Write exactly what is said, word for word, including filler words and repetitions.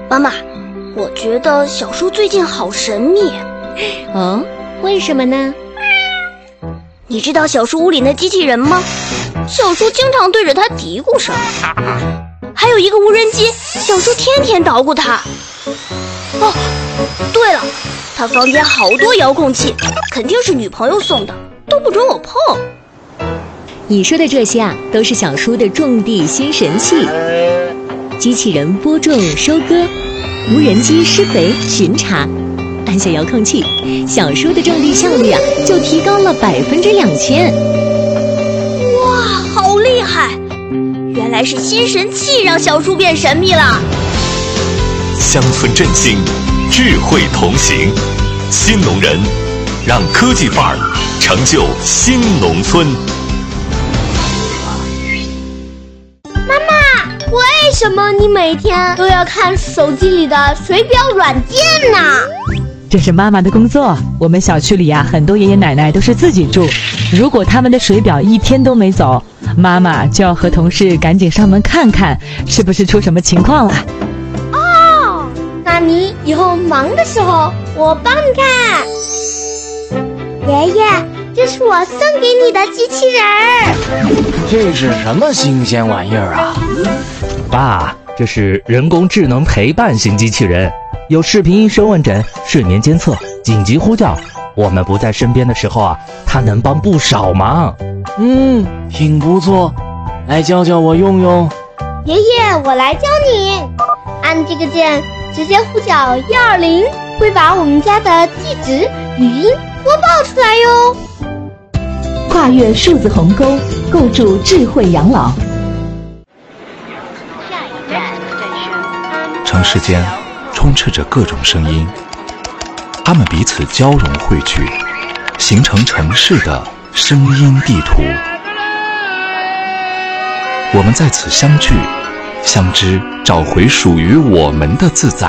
妈妈，我觉得小叔最近好神秘。 哦，为什么呢？ 你知道小叔屋里那机器人吗？小叔经常对着它嘀咕什么。还有一个无人机，小叔天天捣鼓它。哦，对了，他房间好多遥控器，肯定是女朋友送的，都不准我碰。 你说的这些啊，都是小叔的种地新神器。机器人播种收割，无人机施肥巡查，按下遥控器，小叔的种地效率啊就提高了百分之两千。 哇，好厉害！原来是新神器让小叔变神秘了。 乡村振兴，智慧同行，新农人，让科技范儿成就新农村。 为什么你每天都要看手机里的水表软件呢？ 这是妈妈的工作。我们小区里呀、啊，很多爷爷奶奶都是自己住，如果他们的水表一天都没走，妈妈就要和同事赶紧上门看看，是不是出什么情况了。 哦，那你以后忙的时候，我帮你看。爷爷，这是我送给你的机器人儿。 这是什么新鲜玩意儿啊？ 爸，这是人工智能陪伴型机器人，有视频医生问诊、睡眠监测、紧急呼叫。我们不在身边的时候啊，它能帮不少忙。 嗯，挺不错，来教教我用用。 爷爷，我来教你。按这个键，直接呼叫一二零，会把我们家的地址、语音播报出来哟。 跨越数字鸿沟，构筑智慧养老。 城市间充斥着各种声音，它们彼此交融汇聚，形成城市的声音地图。我们在此相聚、相知，找回属于我们的自在。